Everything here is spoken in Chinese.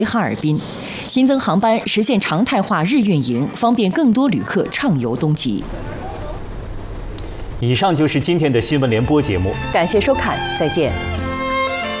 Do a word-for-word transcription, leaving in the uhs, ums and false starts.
哈尔滨。新增航班实现常态化日运营，方便更多旅客畅游东极。 以上就是今天的新闻联播节目， 感谢收看，再见。